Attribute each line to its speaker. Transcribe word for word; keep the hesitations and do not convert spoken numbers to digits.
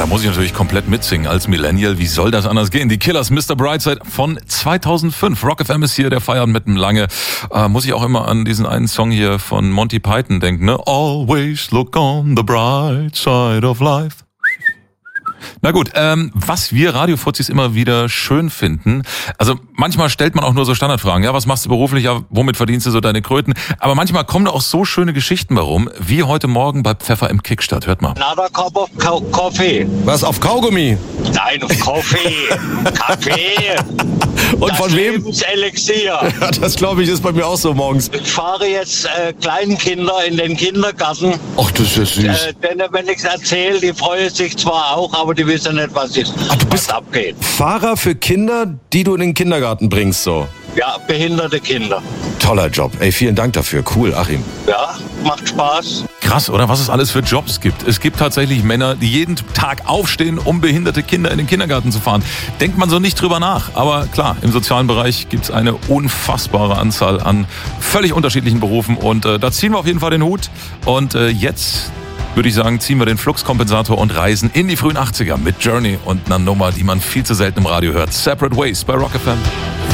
Speaker 1: da muss ich natürlich komplett mitsingen als Millennial. Wie soll das anders gehen? Die Killers, Mister Brightside von zweitausendfünf. Rock F M ist hier, der Feierabend mit dem Lange. Äh, muss ich auch immer an diesen einen Song hier von Monty Python denken, ne? Always look on the bright side of life. Na gut, ähm, was wir Radiofuzis immer wieder schön finden, also manchmal stellt man auch nur so Standardfragen, ja, was machst du beruflich, ja, womit verdienst du so deine Kröten, aber manchmal kommen da auch so schöne Geschichten warum, wie heute Morgen bei Pfeffer im Kickstart, hört mal.
Speaker 2: Another cup of co- coffee.
Speaker 3: Was, auf Kaugummi?
Speaker 2: Nein, auf Kaffee. Kaffee.
Speaker 3: Und
Speaker 2: das
Speaker 3: von wem?
Speaker 2: Lebenselixier.
Speaker 3: Ja, das glaube ich ist bei mir auch so morgens.
Speaker 2: Ich fahre jetzt äh, Kleinkinder in den Kindergarten.
Speaker 3: Ach, das ist ja süß.
Speaker 2: Äh, denn wenn ich es erzähle, die freuen sich zwar auch, aber die wissen nicht, was, ist,
Speaker 3: Ach, du bist
Speaker 2: was abgeht.
Speaker 3: Fahrer für Kinder, die du in den Kindergarten bringst, so.
Speaker 2: Ja, behinderte Kinder.
Speaker 3: Toller Job. Ey, vielen Dank dafür. Cool, Achim.
Speaker 2: Ja, macht Spaß.
Speaker 1: Krass, oder? Was es alles für Jobs gibt. Es gibt tatsächlich Männer, die jeden Tag aufstehen, um behinderte Kinder in den Kindergarten zu fahren. Denkt man so nicht drüber nach. Aber klar, im sozialen Bereich gibt es eine unfassbare Anzahl an völlig unterschiedlichen Berufen. Und äh, da ziehen wir auf jeden Fall den Hut. Und äh, jetzt würde ich sagen, ziehen wir den Fluxkompensator und reisen in die frühen achtziger mit Journey und einer Nummer, die man viel zu selten im Radio hört. Separate Ways bei Rock F M.